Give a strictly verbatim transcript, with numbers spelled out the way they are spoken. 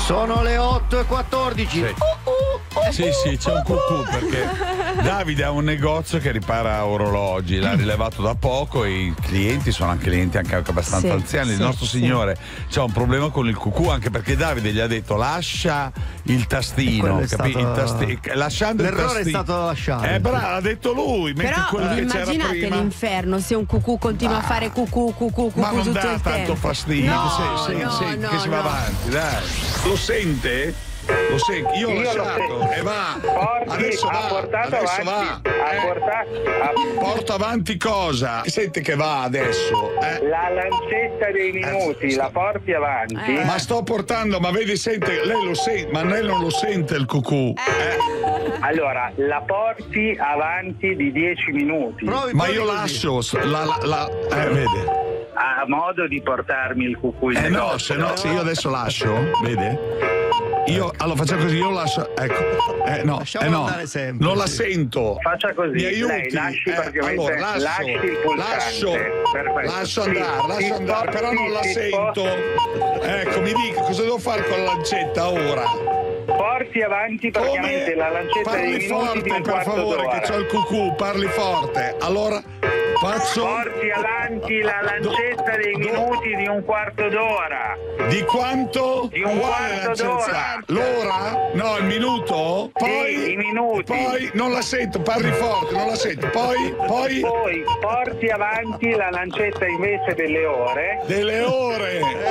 Sono le otto e quattordici. Sì. Uh, uh, uh, Sì, sì, c'è un cucù perché Davide ha un negozio che ripara orologi, l'ha rilevato da poco e i clienti sono anche clienti anche abbastanza Sì, anziani. Il sì, nostro sì. signore c'ha un problema con il cucù, anche perché Davide gli ha detto lascia il tastino, Quello è capi? stato- Il tasti- lasciando il L'errore è tastino. stato lasciato. Eh, bravo, l'ha detto lui, metti Però quello vi che c'era immaginate prima. l'inferno se un cucù continua a fare cucù, cucù, cucù Ma non tutto dà il tanto tempo? fastidio, No, se- se- no, se- no, che si va no. avanti, dai. Lo sente? Lo senti? Io ho Io lo lasciato sento. e va. Porti, Adesso ha va. portato Adesso avanti, va. ha Eh, portato ha- Porta avanti cosa? Senti che va adesso. Eh. la lancetta dei minuti, Eh, la porti avanti. Eh. Ma sto portando, ma vedi, sente, lei lo sente, ma lei non lo sente il cucù. Eh. Allora, la porti avanti di dieci minuti. Provi, Ma provi io così. lascio, la, la, la- eh, vede. Ha modo di portarmi il cucù in Eh no, negozio. se no, se io adesso lascio, vede? Io, allora facciamo così, io lascio, ecco, eh no, Lasciamolo eh no, andare sempre, non la sì. sento. Faccia così, Mi aiuti? lei lasci Eh, praticamente, allora, lascio, lasci il pulsante. lascio, Perfetto. lascio Si- andare, si lascio andare, però sposti, non la si sento. sposti. Ecco, mi dica cosa devo fare con la lancetta ora? Porti avanti praticamente la lancetta dei Parli minuti forte, di un per quarto favore, d'ora. che c'ho il cucù, parli forte. Allora, faccio Porti avanti la lancetta dei minuti di un quarto d'ora. di quanto? Di un Quale quarto lancetta? d'ora. L'ora? No, il minuto? Poi i minuti. Poi non la sento, parli forte, non la sento. Poi, poi Poi porti avanti la lancetta invece delle ore. delle ore.